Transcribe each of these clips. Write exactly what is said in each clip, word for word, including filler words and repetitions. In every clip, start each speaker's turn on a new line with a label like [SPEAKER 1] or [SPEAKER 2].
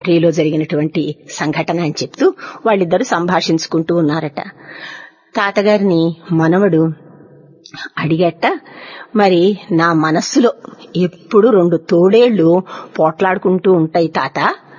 [SPEAKER 1] ఫ్యాక్టరీలో జరిగినటువంటి సంఘటన అని చెప్తూ వాళ్ళిద్దరూ సంభాషించుకుంటూ ఉన్నారట. తాతగారిని మనవడు అడిగట, మరి నా మనస్సులో ఎప్పుడు రెండు తోడేళ్లు పోట్లాడుకుంటూ ఉంటాయి తాత.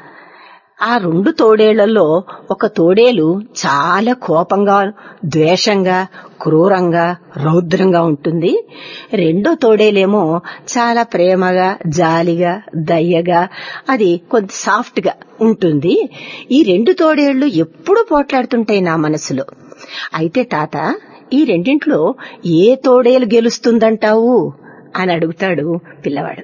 [SPEAKER 1] ఆ రెండు తోడేళ్లలో ఒక తోడేలు చాలా కోపంగా, ద్వేషంగా, క్రూరంగా, రౌద్రంగా ఉంటుంది. రెండో తోడేలేమో చాలా ప్రేమగా, జాలిగా, దయ్యగా, అది కొంత సాఫ్ట్ గా ఉంటుంది. ఈ రెండు తోడేళ్లు ఎప్పుడు పోట్లాడుతుంటాయి నా మనసులో. అయితే తాత, ఈ రెండింట్లో ఏ తోడేలు గెలుస్తుందంటావు అని అడుగుతాడు పిల్లవాడు.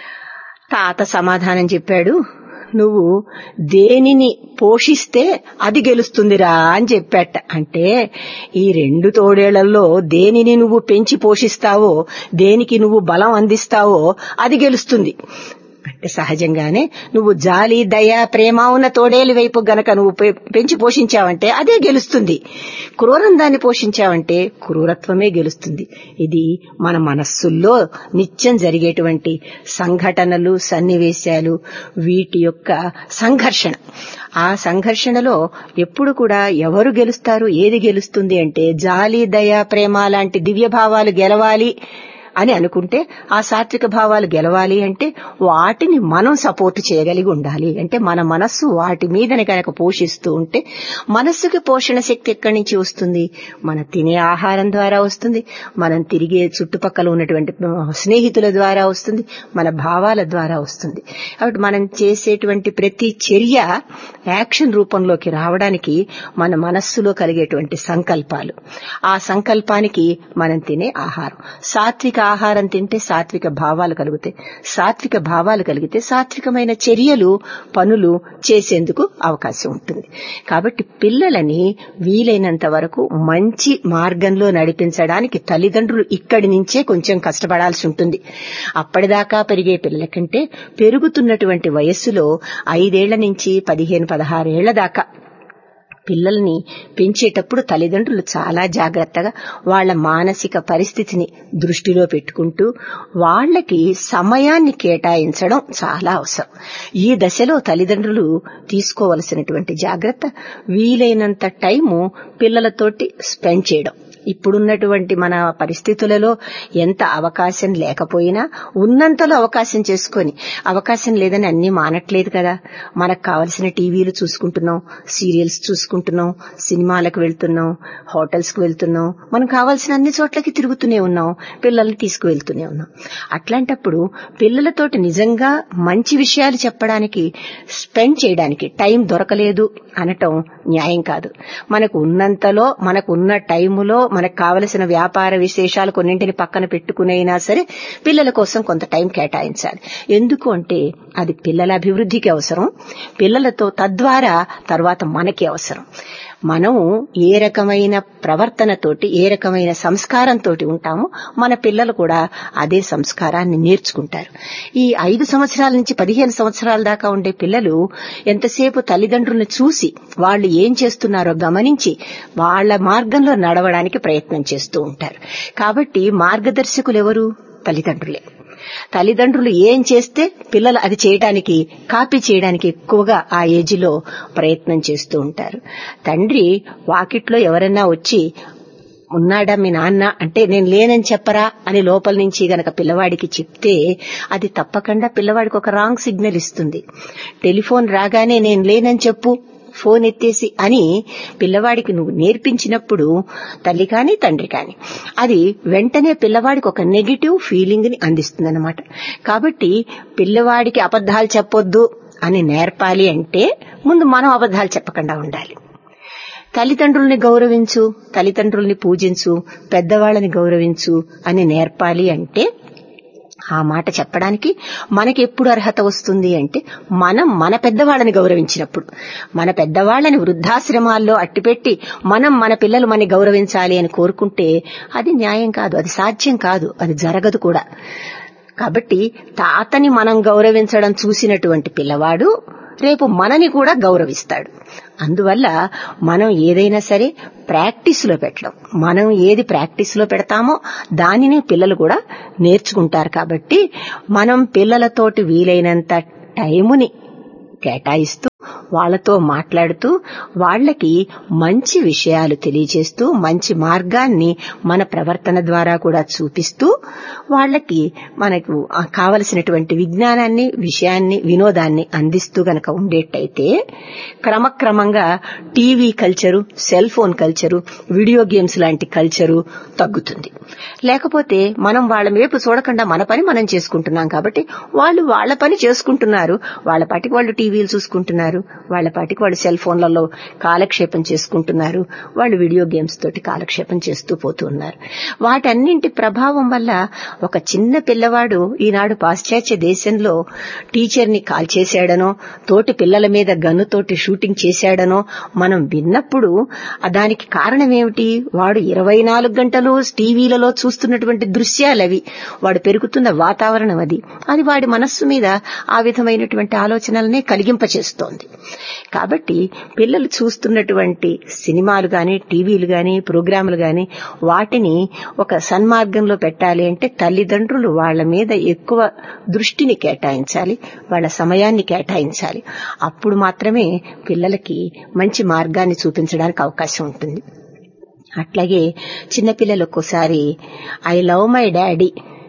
[SPEAKER 1] తాత సమాధానం చెప్పాడు, నువ్వు దేనిని పోషిస్తే అది గెలుస్తుందిరా అని చెప్పాట. అంటే ఈ రెండు తోడేళ్లలో దేనిని నువ్వు పెంచి పోషిస్తావో, దేనికి నువ్వు బలం అందిస్తావో అది గెలుస్తుంది. అంటే సహజంగానే నువ్వు జాలి, దయ, ప్రేమ ఉన్న తోడేలు వైపు గనక నువ్వు పెంచి పోషించావంటే అదే గెలుస్తుంది. క్రూరం దాన్ని పోషించావంటే క్రూరత్వమే గెలుస్తుంది. ఇది మన మనస్సుల్లో నిత్యం జరిగేటువంటి సంఘటనలు, సన్నివేశాలు, వీటి యొక్క సంఘర్షణ. ఆ సంఘర్షణలో ఎప్పుడు కూడా ఎవరు గెలుస్తారు, ఏది గెలుస్తుంది అంటే జాలి, దయ, ప్రేమ లాంటి దివ్య భావాలు గెలవాలి అని అనుకుంటే, ఆ సాత్విక భావాలు గెలవాలి అంటే వాటిని మనం సపోర్ట్ చేయగలిగి ఉండాలి. అంటే మన మనస్సు వాటి మీదనే కనుక పోషిస్తూ ఉంటే, మనస్సుకి పోషణ శక్తి ఎక్కడి నుంచి వస్తుంది? మన తినే ఆహారం ద్వారా వస్తుంది, మనం తిరిగే చుట్టుపక్కల ఉన్నటువంటి స్నేహితుల ద్వారా వస్తుంది, మన భావాల ద్వారా వస్తుంది. కాబట్టి మనం చేసేటువంటి ప్రతి చర్య యాక్షన్ రూపంలోకి రావడానికి మన మనస్సులో కలిగేటువంటి సంకల్పాలు, ఆ సంకల్పానికి మనం తినే ఆహారం. సాత్విక ఆహారం తింటే సాత్విక భావాలు కలుగుతాయి, సాత్విక భావాలు కలిగితే సాత్వికమైన చర్యలు, పనులు చేసేందుకు అవకాశం ఉంటుంది. కాబట్టి పిల్లలని వీలైనంత వరకు మంచి మార్గంలో నడిపించడానికి తల్లిదండ్రులు ఇక్కడి నుంచే కొంచెం కష్టపడాల్సి ఉంటుంది. అప్పటిదాకా పెరిగే పిల్లల కంటే పెరుగుతున్నటువంటి వయస్సులో ఐదేళ్ల నుంచి పదిహేను పదహారేళ్ల దాకా పిల్లల్ని పెంచేటప్పుడు తల్లిదండ్రులు చాలా జాగ్రత్తగా వాళ్ల మానసిక పరిస్థితిని దృష్టిలో పెట్టుకుంటూ వాళ్లకి సమయాన్ని కేటాయించడం చాలా అవసరం. ఈ దశలో తల్లిదండ్రులు తీసుకోవలసినటువంటి జాగ్రత్త, వీలైనంత టైము పిల్లలతోటి స్పెండ్ చేయడం. ఇప్పుడున్నటువంటి మన పరిస్థితులలో ఎంత అవకాశం లేకపోయినా ఉన్నంతలో అవకాశం చేసుకొని, అవకాశం లేదని అన్ని మానట్లేదు కదా, మనకు కావలసిన టీవీలు చూసుకుంటున్నాం, సీరియల్స్ చూసుకుంటున్నాం, సినిమాలకు వెళ్తున్నాం, హోటల్స్ కు వెళ్తున్నాం, మనం కావాల్సిన అన్ని చోట్లకి తిరుగుతూనే ఉన్నాం, పిల్లల్ని తీసుకువెళ్తూనే ఉన్నాం. అట్లాంటప్పుడు పిల్లలతోటి నిజంగా మంచి విషయాలు చెప్పడానికి, స్పెండ్ చేయడానికి టైం దొరకలేదు అనటం న్యాయం కాదు. మనకు ఉన్నంతలో, మనకు ఉన్న టైములో మనకు కావలసిన వ్యాపార విశేషాలు కొన్నింటిని పక్కన పెట్టుకునైనా సరే పిల్లల కోసం కొంత టైం కేటాయించాలి. ఎందుకు అంటే అది పిల్లల అభివృద్ధికి అవసరం, పిల్లలతో తద్వారా తర్వాత మనకి అవసరం. మనం ఏ రకమైన ప్రవర్తనతోటి, ఏ రకమైన సంస్కారంతో ఉంటామో మన పిల్లలు కూడా అదే సంస్కారాన్ని నేర్చుకుంటారు. ఈ ఐదు సంవత్సరాల నుంచి పదిహేను సంవత్సరాల దాకా ఉండే పిల్లలు ఎంతసేపు తల్లిదండ్రులను చూసి వాళ్ళు ఏం చేస్తున్నారో గమనించి వాళ్ల మార్గంలో నడవడానికి ప్రయత్నం చేస్తూ ఉంటారు. కాబట్టి మార్గదర్శకులు ఎవరు? తల్లిదండ్రులే. తల్లిదండ్రులు ఏం చేస్తే పిల్లలు అది చేయడానికి, కాపీ చేయడానికి ఎక్కువగా ఆ ఏజ్ లో ప్రయత్నం చేస్తూ ఉంటారు. తండ్రి వాకిట్లో ఎవరన్నా వచ్చి ఉన్నాడా మీ నాన్న అంటే నేను లేనని చెప్పరా అని లోపల నుంచి గనక పిల్లవాడికి చెప్తే అది తప్పకుండా పిల్లవాడికి ఒక రాంగ్ సిగ్నల్ ఇస్తుంది. టెలిఫోన్ రాగానే నేను లేనని చెప్పు, ఫోన్ ఎత్తేసి అని పిల్లవాడికి నువ్వు నేర్పించినప్పుడు, తల్లి కాని తండ్రి కాని, అది వెంటనే పిల్లవాడికి ఒక నెగిటివ్ ఫీలింగ్ ని అందిస్తుందన్నమాట. కాబట్టి పిల్లవాడికి అబద్ధాలు చెప్పొద్దు అని నేర్పాలి అంటే ముందు మనం అబద్ధాలు చెప్పకుండా ఉండాలి. తల్లిదండ్రుల్ని గౌరవించు, తల్లిదండ్రుల్ని పూజించు, పెద్దవాళ్ళని గౌరవించు అని నేర్పాలి అంటే ఆ మాట చెప్పడానికి మనకి ఎప్పుడు అర్హత వస్తుంది అంటే మనం మన పెద్దవాళ్ళని గౌరవించినప్పుడు. మన పెద్దవాళ్ళని వృద్ధాశ్రమాల్లో అట్టిపెట్టి మనం మన పిల్లలు మన గౌరవించాలి అని కోరుకుంటే అది న్యాయం కాదు, అది సాధ్యం కాదు, అది జరగదు కూడా. కాబట్టి తాతని మనం గౌరవించడం చూసినటువంటి పిల్లవాడు రేపు మనని కూడా గౌరవిస్తాడు. అందువల్ల మనం ఏదైనా సరే ప్రాక్టీస్ లో పెట్టడం, మనం ఏది ప్రాక్టీస్ లో పెడతామో దానినే పిల్లలు కూడా నేర్చుకుంటారు. కాబట్టి మనం పిల్లలతోటి వీలైనంత టైముని కేటాయిస్తూ వాళ్లతో మాట్లాడుతూ వాళ్లకి మంచి విషయాలు తెలియజేస్తూ మంచి మార్గాన్ని మన ప్రవర్తన ద్వారా కూడా చూపిస్తూ వాళ్లకి మనకు కావలసినటువంటి విజ్ఞానాన్ని విషయాన్ని వినోదాన్ని అందిస్తూ గనక ఉండేట్టయితే క్రమక్రమంగా TV culture cell phone culture video games లాంటి కల్చరు తగ్గుతుంది. లేకపోతే మనం వాళ్ళ వైపు చూడకుండా మన పని మనం చేసుకుంటున్నాం కాబట్టి వాళ్ళు వాళ్ళ పని చేసుకుంటున్నారు, వాళ్ళ పాటికి వాళ్ళు టీవీలు చూసుకుంటున్నారు, వాళ్ళ పాటికి వాళ్ళు సెల్ ఫోన్లలో కాలక్షేపం చేసుకుంటున్నారు, వాళ్ళు వీడియో గేమ్స్ తోటి కాలక్షేపం చేస్తూ పోతున్నారు. వాటన్నింటి ప్రభావం వల్ల ఒక చిన్న పిల్లవాడు ఈనాడు పాశ్చాత్య దేశంలో టీచర్ని కాల్చేశాడనో తోటి పిల్లల మీద గన్నుతోటి షూటింగ్ చేశాడనో మనం విన్నప్పుడు దానికి కారణం ఏమిటి? వాడు ఇరవై నాలుగు గంటలు టీవీలలో చూస్తున్నటువంటి దృశ్యాలవి, వాడు పెరుగుతున్న వాతావరణం అది అది వాడి మనస్సు మీద ఆ విధమైనటువంటి ఆలోచనలనే కలిగింపచేస్తోంది. కాబట్టి పిల్లలు చూస్తున్నటువంటి సినిమాలు గాని టీవీలు గాని ప్రోగ్రాములు గాని వాటిని ఒక సన్మార్గంలో పెట్టాలి అంటే తల్లిదండ్రులు వాళ్ల మీద ఎక్కువ దృష్టిని కేటాయించాలి, వాళ్ల సమయాన్ని కేటాయించాలి. అప్పుడు మాత్రమే పిల్లలకి మంచి మార్గాన్ని చూపించడానికి అవకాశం ఉంటుంది. అట్లాగే చిన్నపిల్లలు ఒక్కోసారి I love my daddy,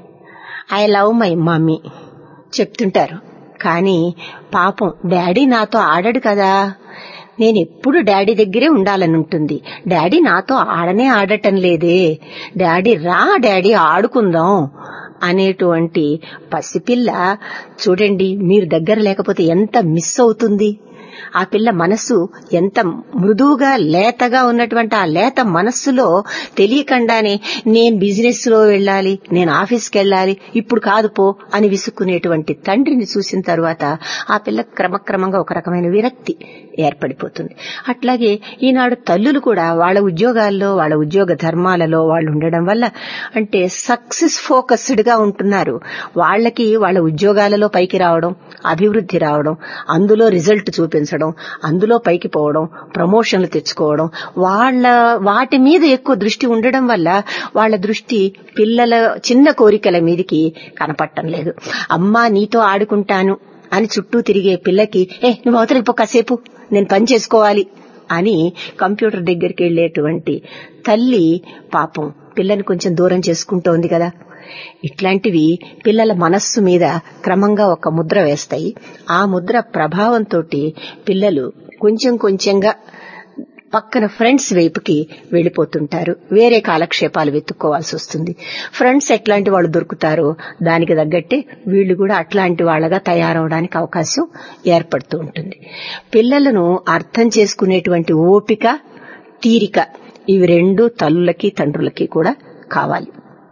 [SPEAKER 1] I love my mummy చెప్తుంటారు. కానీ పాపం డాడీ నాతో ఆడాడు కదా, నేను ఎప్పుడు డాడీ దగ్గరే ఉండాలని ఉంటుంది, డాడీ నాతో ఆడనే ఆడటం లేదే, డాడీ రా డాడీ ఆడుకుందాం అనేటువంటి పసిపిల్ల చూడండి, మీరు దగ్గర లేకపోతే ఎంత మిస్ అవుతుంది. ఆ పిల్ల మనస్సు ఎంత మృదువుగా లేతగా ఉన్నటువంటి ఆ లేత మనస్సులో తెలియకుండానే నేను బిజినెస్ లో వెళ్ళాలి, నేను ఆఫీస్కి వెళ్ళాలి, ఇప్పుడు కాదు పో అని విసుక్కునేటువంటి తండ్రిని చూసిన తర్వాత ఆ పిల్ల క్రమక్రమంగా ఒక రకమైన విరక్తి ఏర్పడిపోతుంది. అట్లాగే ఈనాడు తల్లులు కూడా వాళ్ళ ఉద్యోగాల్లో వాళ్ళ ఉద్యోగ ధర్మాలలో వాళ్ళు ఉండడం వల్ల అంటే సక్సెస్ ఫోకస్డ్ గా ఉంటున్నారు. వాళ్ళకి వాళ్ళ ఉద్యోగాలలో పైకి రావడం, అభివృద్ధి రావడం, అందులో రిజల్ట్ చూపించడం, అందులో పైకి పోవడం, ప్రమోషన్లు తెచ్చుకోవడం, వాళ్ళ వాటి మీద ఎక్కువ దృష్టి ఉండడం వల్ల వాళ్ళ దృష్టి పిల్లల చిన్న కోరికల మీదకి కనపడటం లేదు. అమ్మా నీతో ఆడుకుంటాను అని చుట్టూ తిరిగే పిల్లకి ఏ నువ్వు అవతలికి పో కాసేపు నేను పని చేసుకోవాలి అని కంప్యూటర్ దగ్గరికి వెళ్లేటువంటి తల్లి పాపం పిల్లని కొంచెం దూరం చేసుకుంటోంది కదా. ఇట్లాంటివి పిల్లల మనస్సు మీద క్రమంగా ఒక ముద్ర వేస్తాయి. ఆ ముద్ర ప్రభావంతో పిల్లలు కొంచెం కొంచెంగా పక్కన ఫ్రెండ్స్ వైపుకి వెళ్లిపోతుంటారు, వేరే కాలక్షేపాలు వెతుక్కోవాల్సి వస్తుంది. ఫ్రెండ్స్ ఎట్లాంటి వాళ్ళు దొరుకుతారో దానికి తగ్గట్టే వీళ్లు కూడా అట్లాంటి వాళ్లగా తయారవడానికి అవకాశం ఏర్పడుతూ ఉంటుంది. పిల్లలను అర్థం చేసుకునేటువంటి ఓపిక, తీరిక ఇవి రెండు తల్లులకి తండ్రులకి కూడా కావాలి.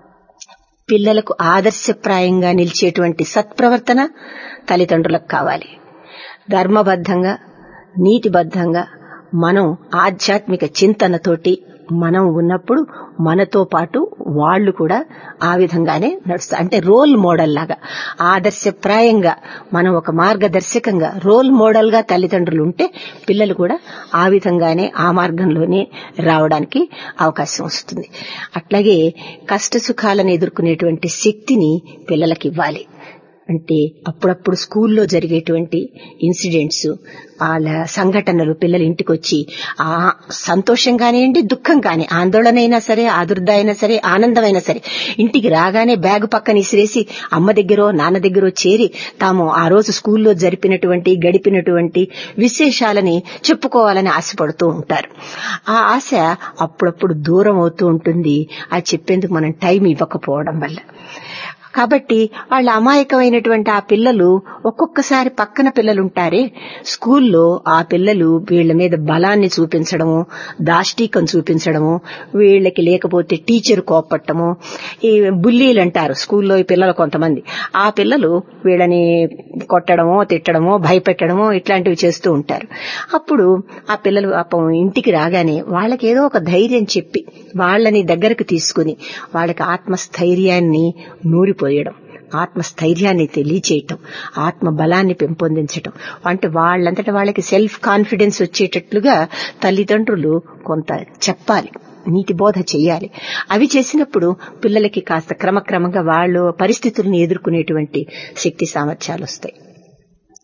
[SPEAKER 1] పిల్లలకు ఆదర్శప్రాయంగా నిలిచేటువంటి సత్ప్రవర్తన తల్లిదండ్రులకు కావాలి. ధర్మబద్ధంగా నీతిబద్ధంగా మనం ఆధ్యాత్మిక చింతనతోటి మనం ఉన్నప్పుడు మనతో పాటు వాళ్లు కూడా ఆ విధంగానే నడుస్తారు. అంటే రోల్ మోడల్ లాగా ఆదర్శప్రాయంగా మనం ఒక మార్గదర్శకంగా రోల్ మోడల్ గా తల్లిదండ్రులు ఉంటే పిల్లలు కూడా ఆ విధంగానే ఆ మార్గంలోనే రావడానికి అవకాశం వస్తుంది. అట్లాగే కష్ట సుఖాలను ఎదుర్కొనేటువంటి శక్తిని పిల్లలకి ఇవ్వాలి. అంటే అప్పుడప్పుడు స్కూల్లో జరిగేటువంటి ఇన్సిడెంట్స్, వాళ్ళ సంఘటనలు పిల్లలు ఇంటికి వచ్చి ఆ సంతోషం కానివ్వండి, దుఃఖం కానీ, ఆందోళన అయినా సరే, ఆదుర్ద అయినా సరే, ఆనందమైనా సరే ఇంటికి రాగానే బ్యాగు పక్కన ఇసిరేసి అమ్మ దగ్గరో నాన్న దగ్గరో చేరి తాము ఆ రోజు స్కూల్లో జరిపినటువంటి గడిపినటువంటి విశేషాలని చెప్పుకోవాలని ఆశపడుతూ ఉంటారు. ఆ ఆశ అప్పుడప్పుడు దూరం అవుతూ ఉంటుంది అది చెప్పేందుకు మనం టైం ఇవ్వకపోవడం వల్ల. కాబట్టి వాళ్ళ అమాయకమైనటువంటి ఆ పిల్లలు ఒక్కొక్కసారి పక్కన పిల్లలుంటారే స్కూల్లో, ఆ పిల్లలు వీళ్ల మీద బలాన్ని చూపించడము, దాష్టీకం చూపించడము, వీళ్లకి లేకపోతే టీచర్ కోపట్టము, ఈ బుల్లీలు అంటారు స్కూల్లో ఈ పిల్లలు కొంతమంది, ఆ పిల్లలు వీళ్ళని కొట్టడమో తిట్టడమో భయపెట్టడమో ఇట్లాంటివి చేస్తూ ఉంటారు. అప్పుడు ఆ పిల్లలు పాపం ఇంటికి రాగానే వాళ్ళకి ఏదో ఒక ధైర్యం చెప్పి వాళ్ళని దగ్గరకు తీసుకుని వాళ్ళకి ఆత్మస్థైర్యాన్ని నూరి పోయడం, ఆత్మస్థైర్యాన్ని తెలియచేయటం, ఆత్మ బలాన్ని పెంపొందించటం, అంటే వాళ్ళంతటా వాళ్ళకి సెల్ఫ్ కాన్ఫిడెన్స్ వచ్చేటట్లుగా తల్లిదండ్రులు కొంత చెప్పాలి, నీతి బోధ చెయ్యాలి. అవి చేసినప్పుడు పిల్లలకి కాస్త క్రమక్రమంగా వాళ్ళు పరిస్థితులను ఎదుర్కొనేటువంటి శక్తి సామర్థ్యాలు వస్తాయి.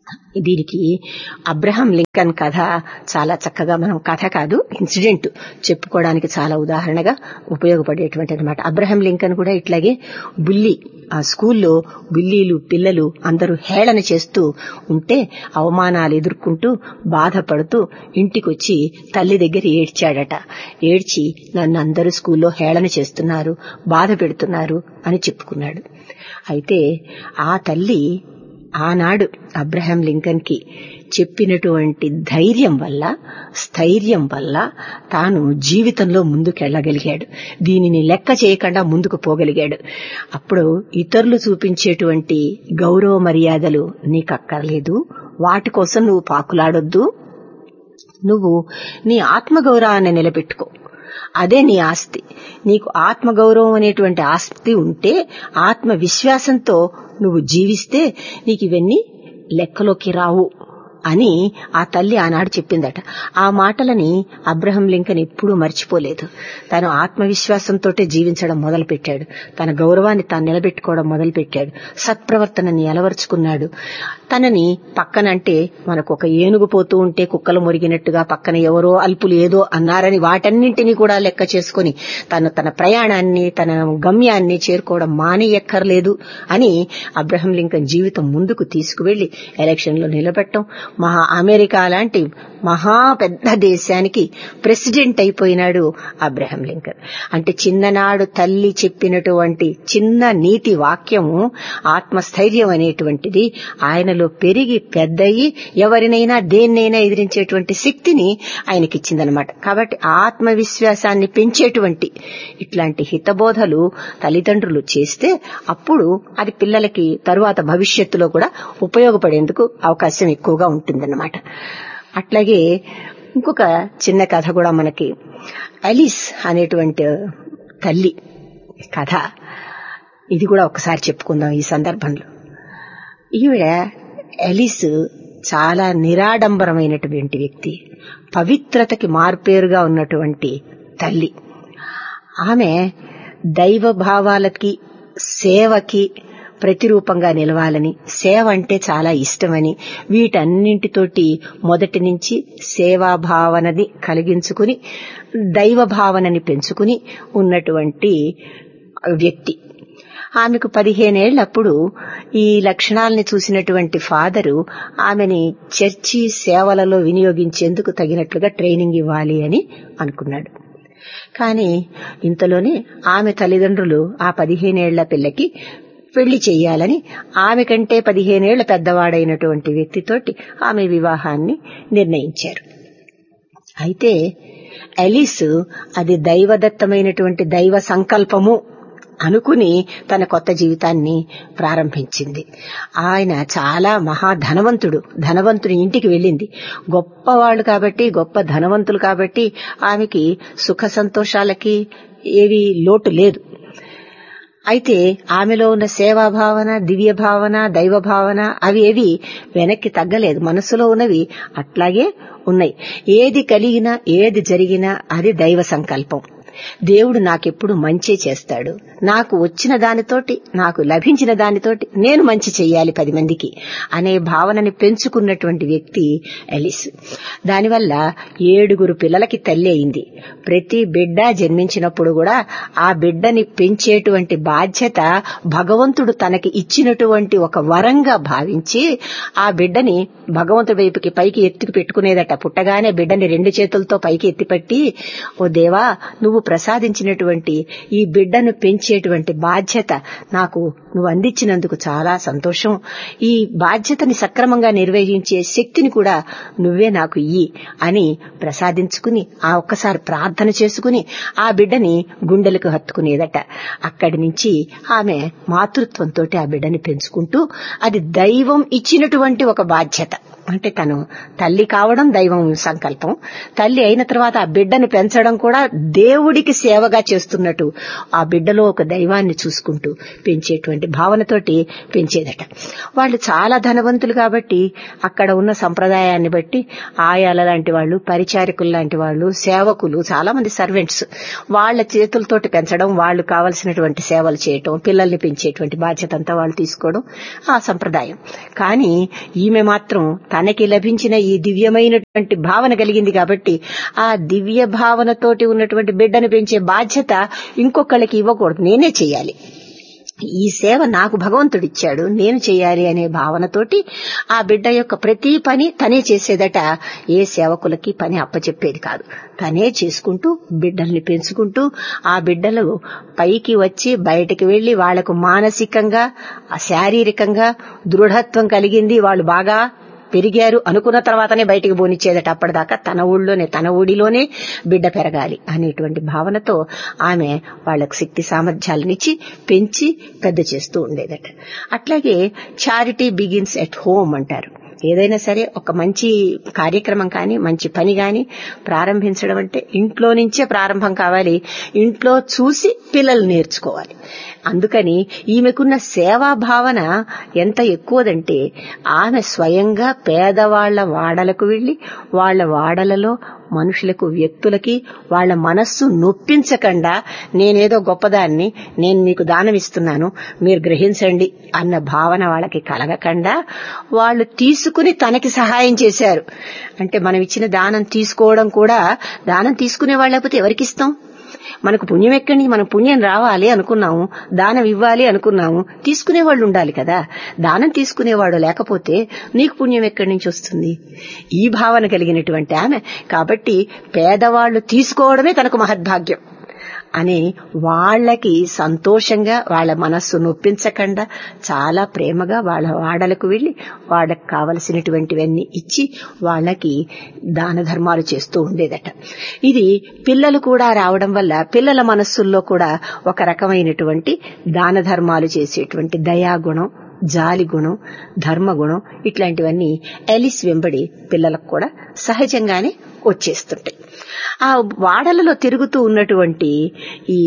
[SPEAKER 1] దీనికి అబ్రహం లింకన్ కథ చాలా చక్కగా, మనం కథ కాదు ఇన్సిడెంట్ చెప్పుకోవడానికి చాలా ఉదాహరణగా ఉపయోగపడేటువంటి అనమాట. అబ్రహం లింకన్ కూడా ఇట్లాగే బుల్లి, ఆ స్కూల్లో బుల్లీలు పిల్లలు అందరూ హేళన చేస్తూ ఉంటే అవమానాలు ఎదుర్కొంటూ బాధపడుతూ ఇంటికొచ్చి తల్లి దగ్గర ఏడ్చాడట. ఏడ్చి నన్ను అందరూ స్కూల్లో హేళన చేస్తున్నారు, బాధ పెడుతున్నారు అని చెప్పుకున్నాడు. అయితే ఆ తల్లి ఆనాడు అబ్రహం లింకన్ కి చెప్పినటువంటి ధైర్యం వల్ల, స్థైర్యం వల్ల తాను జీవితంలో ముందుకెళ్లగలిగాడు. దీనిని లెక్క చేయకుండా ముందుకు పోగలిగాడు. అప్పుడు ఇతరులు చూపించేటువంటి గౌరవ మర్యాదలు నీకు అక్కర్లేదు, వాటి కోసం నువ్వు పాకులాడొద్దు. నువ్వు నీ ఆత్మగౌరవాన్ని నిలబెట్టుకో, అదే నీ ఆస్తి. నీకు ఆత్మగౌరవం అనేటువంటి ఆస్తి ఉంటే, ఆత్మవిశ్వాసంతో నువ్వు జీవిస్తే నీకు ఇవన్నీ లెక్కలోకి రావు అని ఆ తల్లి ఆనాడు చెప్పిందట. ఆ మాటలని అబ్రహం లింకన్ ఎప్పుడూ మర్చిపోలేదు. తను ఆత్మవిశ్వాసంతో జీవించడం మొదలుపెట్టాడు. తన గౌరవాన్ని తాను నిలబెట్టుకోవడం మొదలుపెట్టాడు. సత్ప్రవర్తనని అలవర్చుకున్నాడు. తనని పక్కనంటే మనకు ఒక ఏనుగు పోతూ ఉంటే కుక్కలు మురిగినట్టుగా పక్కన ఎవరో అల్పులు ఏదో అన్నారని వాటన్నింటినీ కూడా లెక్క చేసుకుని తను తన ప్రయాణాన్ని, తన గమ్యాన్ని చేరుకోవడం మానేయక్కర్లేదు అని అబ్రహం లింకన్ జీవితం ముందుకు తీసుకువెళ్లి ఎలక్షన్ లో నిలబెట్టడం, మహా అమెరికా లాంటి మహా పెద్ద దేశానికి ప్రెసిడెంట్ అయిపోయినాడు అబ్రహం లింకన్. అంటే చిన్ననాడు తల్లి చెప్పినటువంటి చిన్న నీతి వాక్యము, ఆత్మస్థైర్యం అనేటువంటిది ఆయనలో పెరిగి పెద్దయి ఎవరినైనా దేన్నైనా ఎదిరించేటువంటి శక్తిని ఆయనకిచ్చిందనమాట. కాబట్టి ఆత్మవిశ్వాసాన్ని పెంచేటువంటి ఇట్లాంటి హితబోధలు తల్లిదండ్రులు చేస్తే అప్పుడు అది పిల్లలకి తరువాత భవిష్యత్తులో కూడా ఉపయోగపడేందుకు అవకాశం ఎక్కువగా ఉంటుందన్నమాట. అట్లాగే ఇంకొక చిన్న కథ కూడా మనకి, అలీస్ అనేటువంటి తల్లి కథ, ఇది కూడా ఒకసారి చెప్పుకుందాం ఈ సందర్భంలో. ఈవిడ అలీస్ చాలా నిరాడంబరమైనటువంటి వ్యక్తి, పవిత్రతకి మార్పేరుగా ఉన్నటువంటి తల్లి. ఆమె దైవ భావాలకి, సేవకి ప్రతిరూపంగా నిలవాలని, సేవ అంటే చాలా ఇష్టమని, వీటన్నింటితోటి మొదటి నుంచి సేవాభావనని కలిగించుకుని దైవ భావనని పెంచుకుని ఉన్నటువంటి వ్యక్తి. ఆమెకు పదిహేనేళ్లప్పుడు ఈ లక్షణాలని చూసినటువంటి ఫాదరు ఆమెని చర్చి సేవలలో వినియోగించేందుకు తగినట్లుగా ట్రైనింగ్ ఇవ్వాలి అని అనుకున్నాడు. కానీ ఇంతలోనే ఆమె తల్లిదండ్రులు ఆ పదిహేనేళ్ల పిల్లకి పెళ్లి చెయ్యాలని, ఆమె కంటే పదిహేనేళ్ల పెద్దవాడైనటువంటి వ్యక్తితోటి ఆమె వివాహాన్ని నిర్ణయించారు. అయితే అలీస్ అది దైవదత్తమైనటువంటి దైవ సంకల్పము అనుకుని తన కొత్త జీవితాన్ని ప్రారంభించింది. ఆయన చాలా మహాధనవంతుడు, ధనవంతుని ఇంటికి వెళ్ళింది. గొప్పవాళ్లు కాబట్టి, గొప్ప ధనవంతులు కాబట్టి ఆమెకి సుఖ సంతోషాలకి ఏవి లోటు లేదు. అయితే ఆమెలో ఉన్న సేవాభావన, దివ్య భావన, దైవ భావన అవి ఏవి వెనక్కి తగ్గలేదు. మనసులో ఉన్నవి అట్లాగే ఉన్నాయి. ఏది కలిగినా, ఏది జరిగినా అది దైవ సంకల్పం. దేవుడు నాకెప్పుడు మంచి చేస్తాడు, నాకు వచ్చిన దానితోటి, నాకు లభించిన దానితోటి నేను మంచి చెయ్యాలి పది మందికి అనే భావనని పెంచుకున్నటువంటి వ్యక్తి అలీస్. దానివల్ల ఏడుగురు పిల్లలకి తల్లి అయింది. ప్రతి బిడ్డ జన్మించినప్పుడు కూడా ఆ బిడ్డని పెంచేటువంటి బాధ్యత భగవంతుడు తనకి ఇచ్చినటువంటి ఒక వరంగా భావించి ఆ బిడ్డని భగవంతుడి వైపుకి పైకి ఎత్తుకు పెట్టుకునేదట. పుట్టగానే బిడ్డని రెండు చేతులతో పైకి ఎత్తిపట్టి, ఓ దేవా నువ్వు ప్రసాదించినటువంటి ఈ బిడ్డను పెంచేటువంటి బాధ్యత నాకు నువ్వు అందించినందుకు చాలా సంతోషం. ఈ బాధ్యతని సక్రమంగా నిర్వహించే శక్తిని కూడా నువ్వే నాకు ఇయ్యి అని ప్రసాదించుకుని ఆ ఒక్కసారి ప్రార్థన చేసుకుని ఆ బిడ్డని గుండెలకు హత్తుకునేదట. అక్కడి నుంచి ఆమె మాతృత్వంతో ఆ బిడ్డని పెంచుకుంటూ, అది దైవం ఇచ్చినటువంటి ఒక బాధ్యత. అంటే తను తల్లి కావడం దైవం సంకల్పం, తల్లి అయిన తర్వాత ఆ బిడ్డను పెంచడం కూడా దేవుడికి సేవగా చేస్తున్నట్టు ఆ బిడ్డలో ఒక దైవాన్ని చూసుకుంటూ పెంచేటువంటి భావనతోటి పెంచేదట. వాళ్ళు చాలా ధనవంతులు కాబట్టి అక్కడ ఉన్న సంప్రదాయాన్ని బట్టి ఆయాల లాంటి వాళ్ళు, పరిచారికులు లాంటి వాళ్ళు, సేవకులు, చాలా మంది సర్వెంట్స్, వాళ్ల చేతులతోటి పెంచడం, వాళ్ళు కావలసినటువంటి సేవలు చేయటం, పిల్లల్ని పెంచేటువంటి బాధ్యత అంతా వాళ్ళు తీసుకోవడం ఆ సంప్రదాయం. కానీ ఈమె మాత్రం తనకి లభించిన ఈ దివ్యమైనటువంటి భావన కలిగింది కాబట్టి ఆ దివ్య భావనతోటి ఉన్నటువంటి బిడ్డను పెంచే బాధ్యత ఇంకొకళ్ళకి ఇవ్వకూడదు, నేనే చెయ్యాలి, ఈ సేవ నాకు భగవంతుడిచ్చాడు, నేను చేయాలి అనే భావనతోటి ఆ బిడ్డ యొక్క ప్రతి పని తనే చేసేదట. ఏ సేవకులకి పని అప్పచెప్పేది కాదు, తనే చేసుకుంటూ బిడ్డల్ని పెంచుకుంటూ ఆ బిడ్డలు పైకి వచ్చి బయటకు వెళ్లి వాళ్లకు మానసికంగా శారీరకంగా దృఢత్వం కలిగింది, వాళ్ళు బాగా పెరిగారు అనుకున్న తర్వాతనే బయటికి పోనిచ్చేదట. అప్పటిదాకా తన ఊళ్ళోనే తన ఊడిలోనే బిడ్డ పెరగాలి అనేటువంటి భావనతో ఆమె వాళ్లకు శక్తి సామర్థ్యాలనిచ్చి పెంచి పెద్ద చేస్తూ ఉండేదట. అట్లాగే చారిటీ బిగిన్స్ ఎట్ హోమ్ అంటారు. ఏదైనా సరే ఒక మంచి కార్యక్రమం కానీ మంచి పని కానీ ప్రారంభించడం అంటే ఇంట్లో నుంచే ప్రారంభం కావాలి, ఇంట్లో చూసి పిల్లలు నేర్చుకోవాలి. అందుకని ఈమెకున్న సేవా భావన ఎంత ఎక్కువదంటే ఆమె స్వయంగా పేదవాళ్ల వాడలకు వెళ్లి వాళ్ల వాడలలో మనుషులకు, వ్యక్తులకి వాళ్ల మనస్సు నొప్పించకుండా నేనేదో గొప్పదాన్ని, నేను మీకు దానం ఇస్తున్నాను మీరు గ్రహించండి అన్న భావన వాళ్ళకి కలగకుండా వాళ్ళు తీసుకుని తనకి సహాయం చేశారు. అంటే మనం ఇచ్చిన దానం తీసుకోవడం కూడా, దానం తీసుకునే వాళ్ళు లేకపోతే ఎవరికిస్తాం? మనకు పుణ్యం ఎక్కడి, మనం పుణ్యం రావాలి అనుకున్నాము, దానం ఇవ్వాలి అనుకున్నాము, తీసుకునేవాళ్లు ఉండాలి కదా. దానం తీసుకునేవాడు లేకపోతే నీకు పుణ్యం ఎక్కడి నుంచి వస్తుంది? ఈ భావన కలిగినటువంటి ఆమె కాబట్టి పేదవాళ్లు తీసుకోవడమే తనకు మహద్భాగ్యం అని వాళ్లకి సంతోషంగా, వాళ్ల మనస్సు నొప్పించకుండా చాలా ప్రేమగా వాళ్ల వాడలకు వెళ్లి వాళ్లకు కావలసినటువంటివన్నీ ఇచ్చి వాళ్లకి దాన ధర్మాలు చేస్తూ ఉండేదట. ఇది పిల్లలు కూడా రావడం వల్ల పిల్లల మనస్సుల్లో కూడా ఒక రకమైనటువంటి దాన ధర్మాలు చేసేటువంటి దయాగుణం, జాలి గుణం, ధర్మగుణం ఇట్లాంటివన్నీ ఎలిస్ వెంబడి పిల్లలకు కూడా సహజంగానే వచ్చేస్తుంటాయి. ఆ వాడలలో తిరుగుతూ ఉన్నటువంటి ఈ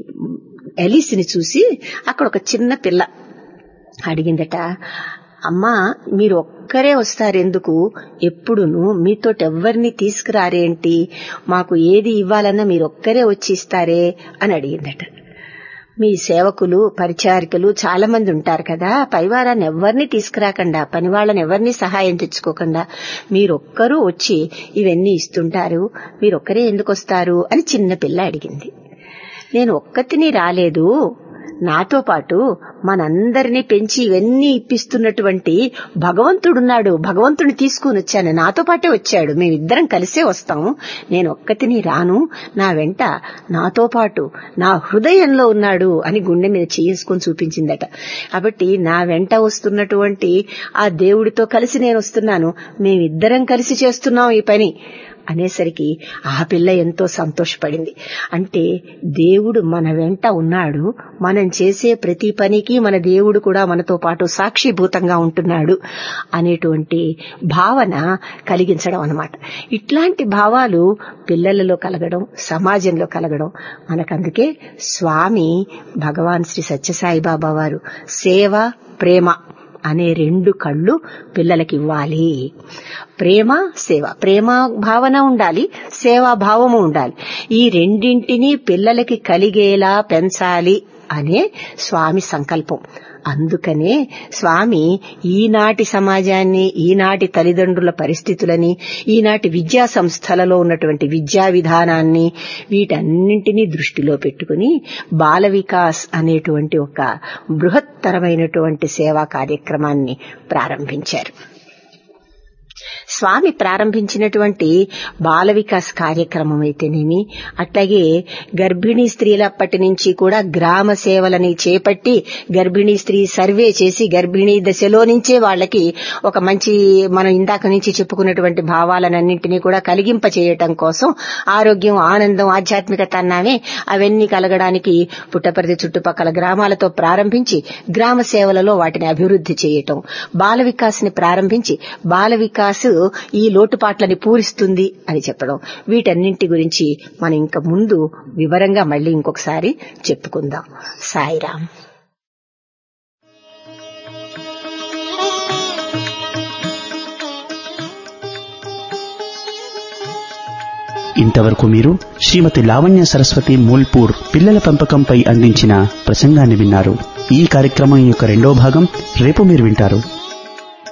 [SPEAKER 1] ఎలిస్ ని చూసి అక్కడ ఒక చిన్న పిల్ల అడిగిందట, అమ్మా మీరు ఒక్కరే వస్తారెందుకు, ఎప్పుడును మీతోటెవ్వరిని తీసుకురారేంటి, మాకు ఏది ఇవ్వాలన్నా మీరు ఒక్కరే వచ్చి ఇస్తారే అని అడిగిందట. మీ సేవకులు, పరిచారికలు చాలా మంది ఉంటారు కదా, పైవారాన్ని ఎవరిని తీసుకురాకుండా, పని వాళ్ళని ఎవరిని సహాయం తెచ్చుకోకుండా మీరొక్కరూ వచ్చి ఇవన్నీ ఇస్తుంటారు, మీరొక్కరే ఎందుకు వస్తారు అని చిన్నపిల్ల అడిగింది. నేను ఒక్కతిని రాలేదు, నాతో పాటు మనందరినీ పెంచి ఇవన్నీ ఇప్పిస్తున్నటువంటి భగవంతుడున్నాడు, భగవంతుడిని తీసుకుని వచ్చాను, నాతో పాటే వచ్చాడు, మేమిద్దరం కలిసే వస్తాము, నేను ఒక్కతిని రాను, నా వెంట నాతో పాటు నా హృదయంలో ఉన్నాడు అని గుండె మీద చేసుకుని చూపించిందట. కాబట్టి నా వెంట వస్తున్నటువంటి ఆ దేవుడితో కలిసి నేను వస్తున్నాను, మేమిద్దరం కలిసి చేస్తున్నాం ఈ పని అనేసరికి ఆ పిల్ల ఎంతో సంతోషపడింది. అంటే దేవుడు మన వెంట ఉన్నాడు, మనం చేసే ప్రతి పనికి మన దేవుడు కూడా మనతో పాటు సాక్షిభూతంగా ఉంటున్నాడు అనేటువంటి భావన కలిగించడం అన్నమాట. ఇట్లాంటి భావాలు పిల్లలలో కలగడం, సమాజంలో కలగడం మనకందుకే స్వామి భగవాన్ శ్రీ సత్యసాయిబాబా వారు సేవ, ప్రేమ అనే రెండు కళ్ళు పిల్లలకి ఇవ్వాలి. ప్రేమ, సేవ, ప్రేమ భావన ఉండాలి, సేవా భావము ఉండాలి. ఈ రెండింటినీ పిల్లలకి కలిగేలా పెంచాలి అనే స్వామి సంకల్పం. అందుకనే స్వామి ఈనాటి సమాజాన్ని, ఈనాటి తల్లిదండ్రుల పరిస్థితులని, ఈనాటి విద్యా సంస్థలలో ఉన్నటువంటి విద్యా విధానాన్ని వీటన్నింటినీ దృష్టిలో పెట్టుకుని బాల వికాస్ అనేటువంటి ఒక బృహత్తరమైనటువంటి సేవా కార్యక్రమాన్ని ప్రారంభించారు. స్వామి ప్రారంభించినటువంటి బాల వికాస్ కార్యక్రమం అయితేనేమి, అట్లాగే గర్భిణీ స్త్రీలప్పటి నుంచి కూడా గ్రామ సేవలని చేపట్టి గర్భిణీ స్త్రీ సర్వే చేసి గర్భిణీ దశలో నుంచే వాళ్ళకి ఒక మంచి, మనం ఇందాక నుంచి చెప్పుకున్నటువంటి భావాలన్నింటినీ కూడా కలిగింప చేయటం కోసం ఆరోగ్యం, ఆనందం, ఆధ్యాత్మికత అన్నామే అవన్నీ కలగడానికి పుట్టపర్తి చుట్టుపక్కల గ్రామాలతో ప్రారంభించి గ్రామ సేవలలో వాటిని అభివృద్ధి చేయటం, బాల వికాస్ ని ప్రారంభించి బాల వికాస్ క్లాసు ఈ లోటుపాట్లని పూరిస్తుంది అని చెప్పడం, వీటన్నింటి గురించి మనం ఇంకా ముందు వివరంగా మళ్ళీ ఇంకొకసారి చెప్పుకుందాం. సాయిరాం.
[SPEAKER 2] ఇంతవరకు మీరు శ్రీమతి లావణ్య సరస్వతి మూల్పూర్ పిల్లల పెంపకంపై అందించిన ప్రసంగాన్ని విన్నారు. ఈ కార్యక్రమం యొక్క రెండో భాగం రేపు మీరు వింటారు.